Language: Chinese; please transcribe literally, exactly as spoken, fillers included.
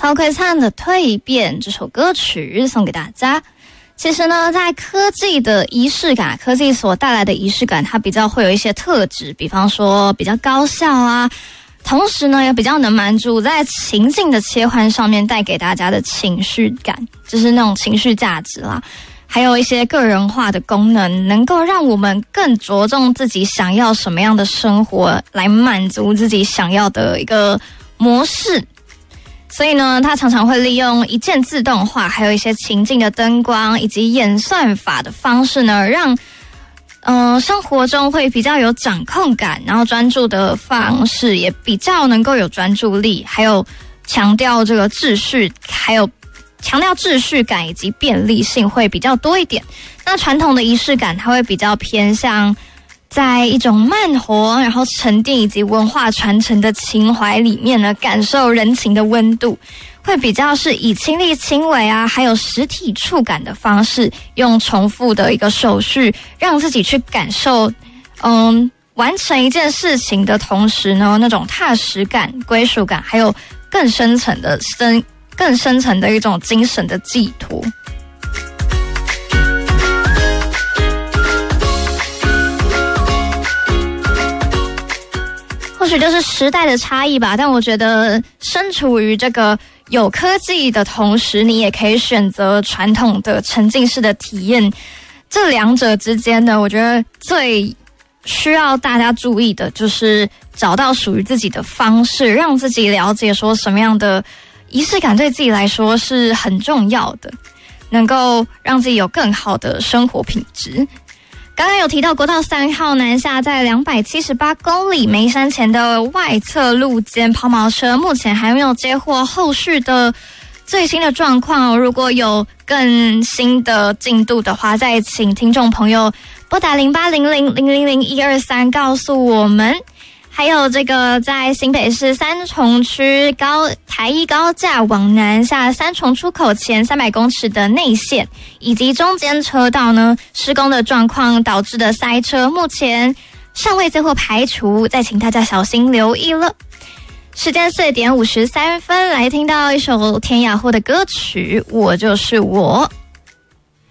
曹奎灿的《蜕变》这首歌曲送给大家。其实呢，在科技的仪式感，科技所带来的仪式感，它比较会有一些特质，比方说比较高效啊，同时呢也比较能满足在情境的切换上面带给大家的情绪感，就是那种情绪价值啦。还有一些个人化的功能，能够让我们更着重自己想要什么样的生活，来满足自己想要的一个模式。所以呢，它常常会利用一键自动化，还有一些情境的灯光以及演算法的方式呢，让呃生活中会比较有掌控感，然后专注的方式也比较能够有专注力，还有强调这个秩序，还有强调秩序感以及便利性会比较多一点。那传统的仪式感，它会比较偏向在一种慢活，然后沉淀以及文化传承的情怀里面呢，感受人情的温度，会比较是以亲力亲为啊，还有实体触感的方式，用重复的一个手续，让自己去感受，嗯，完成一件事情的同时呢，那种踏实感、归属感，还有更深层的深、更深层的一种精神的寄托。或许就是时代的差异吧，但我觉得身处于这个有科技的同时，你也可以选择传统的沉浸式的体验。这两者之间呢，我觉得最需要大家注意的就是找到属于自己的方式，让自己了解说什么样的仪式感对自己来说是很重要的，能够让自己有更好的生活品质。刚刚有提到国道三号南下在两百七十八公里梅山前的外侧路肩抛锚车，目前还没有接获后续的最新的状况哦。如果有更新的进度的话，再请听众朋友拨打零八零零零零零一二三告诉我们。还有这个在新北市三重区高台一高架往南下三重出口前三百公尺的内线以及中间车道呢，施工的状况导致的塞车，目前尚未最后排除，再请大家小心留意了。时间四点五十三分，来听到一首田雅慧的歌曲《我就是我》。